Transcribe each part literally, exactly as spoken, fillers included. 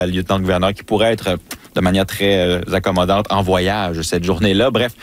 le lieutenant-gouverneur qui pourrait être de manière très euh, accommodante en voyage cette journée-là. Bref,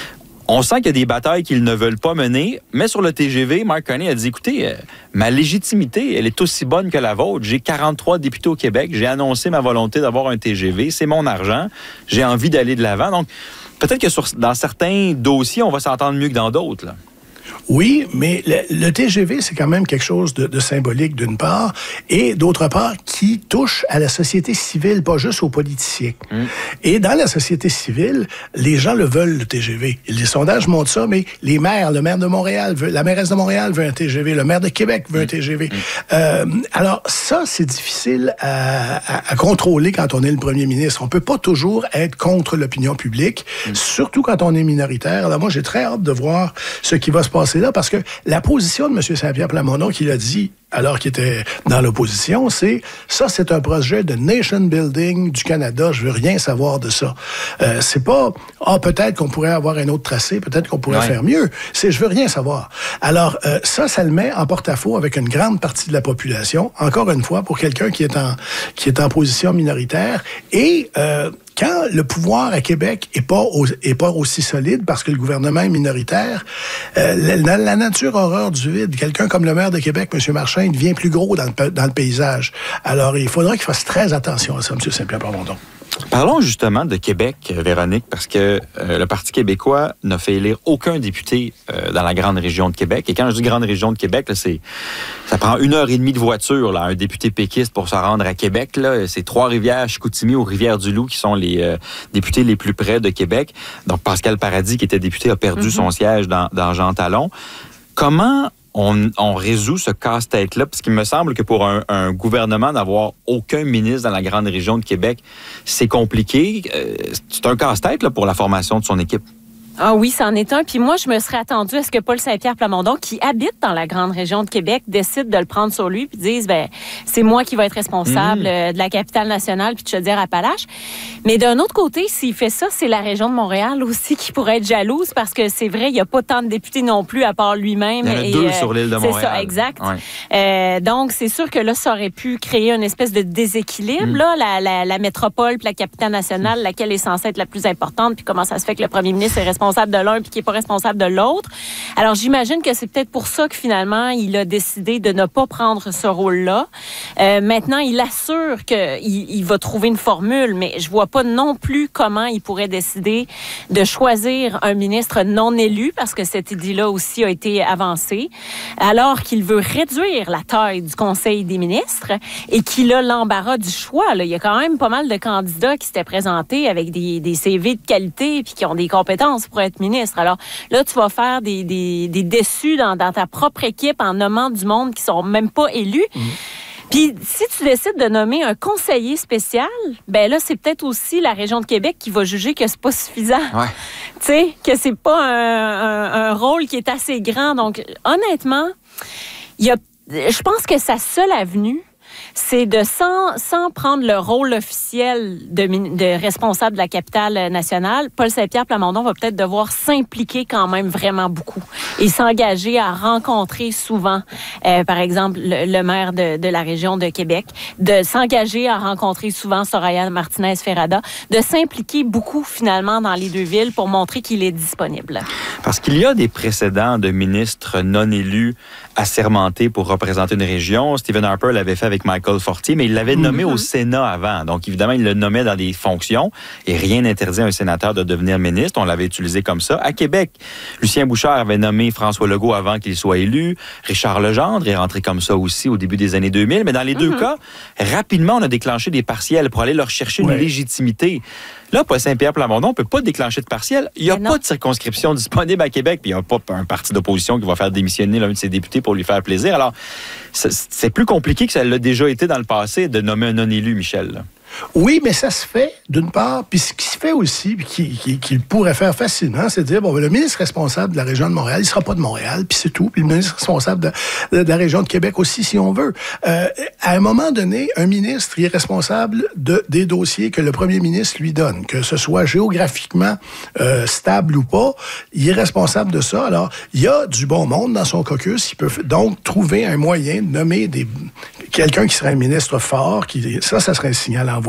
on sent qu'il y a des batailles qu'ils ne veulent pas mener, mais sur le T G V, Mark Carney a dit, écoutez, euh, ma légitimité, elle est aussi bonne que la vôtre. J'ai quarante-trois députés au Québec, j'ai annoncé ma volonté d'avoir un T G V, c'est mon argent, j'ai envie d'aller de l'avant. Donc, peut-être que sur, dans certains dossiers, on va s'entendre mieux que dans d'autres, là. Oui, mais le, le T G V, c'est quand même quelque chose de, de symbolique, d'une part, et d'autre part, qui touche à la société civile, pas juste aux politiciens. Mmh. Et dans la société civile, les gens le veulent, le T G V. Les sondages montrent ça, mais les maires, le maire de Montréal, veut, la mairesse de Montréal veut un T G V, le maire de Québec veut mmh. un T G V. Mmh. Euh, alors, ça, c'est difficile à, à, à contrôler quand on est le premier ministre. On peut pas toujours être contre l'opinion publique, mmh. surtout quand on est minoritaire. Alors moi, j'ai très hâte de voir ce qui va se passer là, parce que la position de M. Saint-Pierre Plamondon, qu'il a dit alors qu'il était dans l'opposition, c'est ça, c'est un projet de nation building du Canada. Je veux rien savoir de ça. Euh, c'est pas ah peut-être qu'on pourrait avoir un autre tracé, peut-être qu'on pourrait ouais. faire mieux. C'est je veux rien savoir. Alors euh, ça, ça le met en porte-à-faux avec une grande partie de la population. Encore une fois, pour quelqu'un qui est en qui est en position minoritaire et euh, quand le pouvoir à Québec est pas au, est pas aussi solide parce que le gouvernement est minoritaire, euh, la, la nature horreur du vide, quelqu'un comme le maire de Québec, M. Marchand, il devient plus gros dans le, dans le paysage. Alors, il faudra qu'il fasse très attention à ça, M. Saint-Pierre Plamondon. Parlons justement de Québec, Véronique, parce que euh, le Parti québécois n'a fait élire aucun député euh, dans la grande région de Québec. Et quand je dis grande région de Québec, là, c'est ça prend une heure et demie de voiture, là, un député péquiste pour se rendre à Québec. Là. C'est Trois-Rivières, Chicoutimi ou Rivière-du-Loup qui sont les euh, députés les plus près de Québec. Donc, Pascal Paradis, qui était député, a perdu mm-hmm. son siège dans, dans Jean Talon. Comment On, on résout ce casse-tête-là, parce qu'il me semble que pour un, un gouvernement d'avoir aucun ministre dans la grande région de Québec, c'est compliqué. Euh, c'est un casse-tête là, pour la formation de son équipe. Ah oui, c'en est un. Puis moi, je me serais attendue à ce que Paul Saint-Pierre Plamondon, qui habite dans la grande région de Québec, décide de le prendre sur lui puis dise, ben c'est moi qui vais être responsable mmh. de la capitale nationale puis de Chaudière-Appalaches. Mais d'un autre côté, s'il fait ça, c'est la région de Montréal aussi qui pourrait être jalouse parce que c'est vrai, il n'y a pas tant de députés non plus à part lui-même. Il y en a et, deux euh, sur l'île de Montréal. C'est ça, exact. Ouais. Euh, donc, c'est sûr que là, ça aurait pu créer une espèce de déséquilibre. Mmh. Là, la, la, la métropole puis la capitale nationale, mmh. laquelle est censée être la plus importante, puis comment ça se fait que le premier ministre est responsable de l'un puis qui n'est pas responsable de l'autre. Alors, j'imagine que c'est peut-être pour ça que finalement, il a décidé de ne pas prendre ce rôle-là. Euh, maintenant, il assure qu'il il va trouver une formule, mais je vois pas non plus comment il pourrait décider de choisir un ministre non élu, parce que cette idée-là aussi a été avancée, alors qu'il veut réduire la taille du Conseil des ministres et qu'il a l'embarras du choix. Là. Il y a quand même pas mal de candidats qui s'étaient présentés avec des, des C V de qualité puis qui ont des compétences pour être ministre. Alors là, tu vas faire des, des, des déçus dans, dans ta propre équipe en nommant du monde qui sont même pas élus. Mmh. Puis, si tu décides de nommer un conseiller spécial, ben là, c'est peut-être aussi la région de Québec qui va juger que c'est pas suffisant. Ouais. Tu sais, que c'est pas un, un, un rôle qui est assez grand. Donc, honnêtement, il y a, je pense que sa seule avenue, c'est de, sans, sans prendre le rôle officiel de, de responsable de la capitale nationale, Paul Saint-Pierre Plamondon va peut-être devoir s'impliquer quand même vraiment beaucoup et s'engager à rencontrer souvent, euh, par exemple, le, le maire de, de la région de Québec, de s'engager à rencontrer souvent Soraya Martinez-Ferrada, de s'impliquer beaucoup finalement dans les deux villes pour montrer qu'il est disponible. Parce qu'il y a des précédents de ministres non élus assermentés pour représenter une région. Stephen Harper l'avait fait avec Michael Fortier, mais il l'avait nommé mm-hmm. au Sénat avant. Donc, évidemment, il le nommait dans des fonctions et rien n'interdit à un sénateur de devenir ministre. On l'avait utilisé comme ça. À Québec, Lucien Bouchard avait nommé François Legault avant qu'il soit élu. Richard Legendre est rentré comme ça aussi au début des années deux mille. Mais dans les mm-hmm. deux cas, rapidement, on a déclenché des partiels pour aller leur chercher ouais. une légitimité. Là, Paul Saint-Pierre Plamondon ne peut pas déclencher de partiel. Il n'y a pas de circonscription disponible à Québec, puis il n'y a pas un parti d'opposition qui va faire démissionner l'un de ses députés pour lui faire plaisir. Alors, c'est plus compliqué que ça l'a déjà été dans le passé de nommer un non-élu, Michel. Là. Oui, mais ça se fait, d'une part. Puis ce qui se fait aussi, puis qu'il qui, qui pourrait faire facilement, c'est de dire, bon, ben, le ministre responsable de la région de Montréal, il ne sera pas de Montréal, puis c'est tout. Puis le ministre responsable de, de, de la région de Québec aussi, si on veut. Euh, à un moment donné, un ministre, il est responsable de, des dossiers que le premier ministre lui donne, que ce soit géographiquement euh, stable ou pas, il est responsable de ça. Alors, il y a du bon monde dans son caucus. Il peut donc trouver un moyen de nommer des, quelqu'un qui serait un ministre fort. Qui, ça, ça serait un signal envoyé.